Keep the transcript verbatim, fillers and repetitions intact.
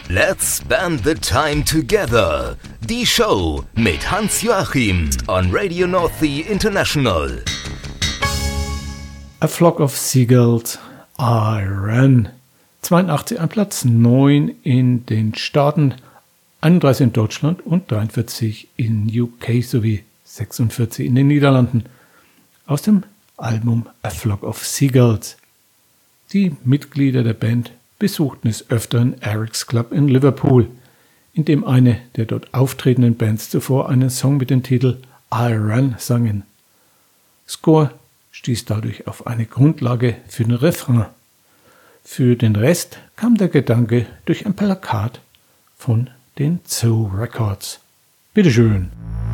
Let's spend the time together. Die Show mit Hans-Joachim on Radio North Sea International. A Flock of Seagulls, I Ran. zweiundachtzig an Platz neun in den Staaten, einunddreißig in Deutschland und dreiundvierzig in U K sowie sechsundvierzig in den Niederlanden. Aus dem Album A Flock of Seagulls. Die Mitglieder der Band besuchten des Öfteren Eric's Club in Liverpool, in dem eine der dort auftretenden Bands zuvor einen Song mit dem Titel I Ran sangen. Score stieß dadurch auf eine Grundlage für den Refrain. Für den Rest kam der Gedanke durch ein Plakat von den Zoo Records. Bitteschön.